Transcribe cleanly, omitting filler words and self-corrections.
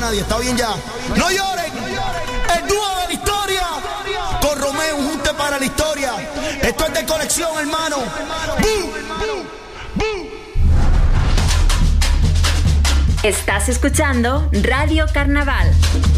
nadie, está bien ya. No lloren, el dúo de la historia, con Romeo, un junte para la historia. Esto es de colección, hermano. Estás escuchando Radio Carnaval.